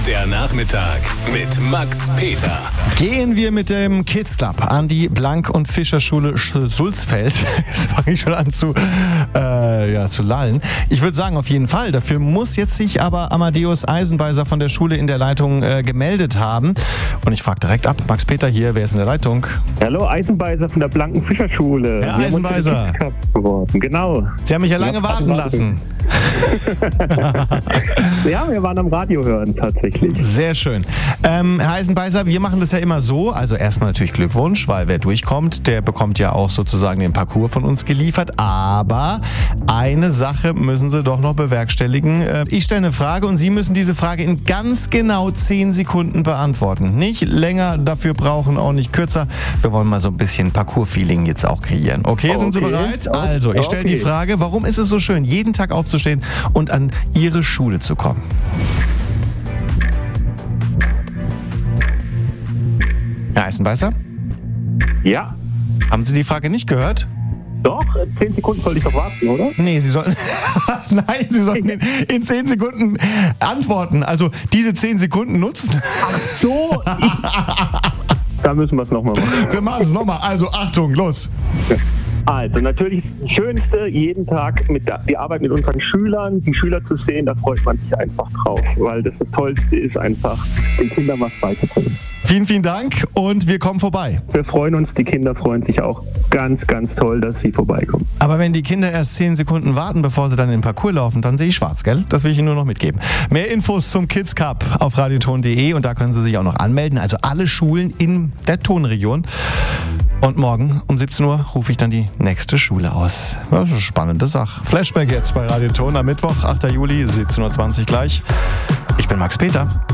Der Nachmittag mit Max Peter. Gehen wir mit dem Kids Club an die Blank- und Fischerschule Sulzfeld. Jetzt fange ich schon an zu lallen. Ich würde sagen, auf jeden Fall. Dafür muss jetzt sich aber Amadeus Eisenbeiser von der Schule in der Leitung gemeldet haben. Und ich frage direkt ab, Max Peter hier, wer ist in der Leitung? Hallo, Eisenbeiser von der Blanken Fischerschule. Herr Eisenbeiser. Genau. Sie haben mich ja lange warten lassen. Ja, wir waren am Radio hören tatsächlich. Sehr schön. Herr Eisenbeiser, wir machen das ja immer so, also erstmal natürlich Glückwunsch, weil wer durchkommt, der bekommt ja auch sozusagen den Parcours von uns geliefert, aber eine Sache müssen Sie doch noch bewerkstelligen. Ich stelle eine Frage und Sie müssen diese Frage in ganz genau 10 Sekunden beantworten. Nicht länger dafür brauchen, auch nicht kürzer. Wir wollen mal so ein bisschen Parcours-Feeling jetzt auch kreieren. Okay, sind Sie bereit? Also, ich stelle die Frage, warum ist es so schön, jeden Tag aufzustehen und an Ihre Schule zu kommen? Herr Eisenbeißer? Ja. Haben Sie die Frage nicht gehört? Doch, 10 Sekunden sollte ich doch warten, oder? Nee, Sie sollten... Nein, Sie sollten in 10 Sekunden antworten. Also diese 10 Sekunden nutzen. Ach so. Da müssen wir es nochmal machen. Wir machen es nochmal. Also Achtung, los. Also natürlich das Schönste, jeden Tag die Arbeit mit unseren Schülern, die Schüler zu sehen, da freut man sich einfach drauf, weil das Tollste ist einfach, den Kindern was beizubringen. Vielen, vielen Dank und wir kommen vorbei. Wir freuen uns, die Kinder freuen sich auch ganz, ganz toll, dass sie vorbeikommen. Aber wenn die Kinder erst 10 Sekunden warten, bevor sie dann in den Parcours laufen, dann sehe ich schwarz, gell? Das will ich Ihnen nur noch mitgeben. Mehr Infos zum Kids Cup auf radioton.de und da können Sie sich auch noch anmelden, also alle Schulen in der Tonregion. Und morgen um 17 Uhr rufe ich dann die nächste Schule aus. Das ist eine spannende Sache. Flashback jetzt bei Radio Ton am Mittwoch, 8. Juli, 17.20 Uhr gleich. Ich bin Max Peter.